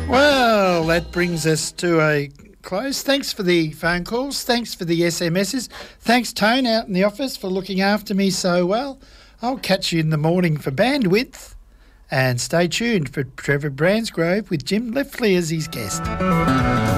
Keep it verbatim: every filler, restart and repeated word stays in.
Well, that brings us to a close. Thanks for the phone calls. Thanks for the S M Ses. Thanks, Tone, out in the office for looking after me so well. I'll catch you in the morning for Bandwidth. And stay tuned for Trevor Bransgrove with Jim Leftley as his guest.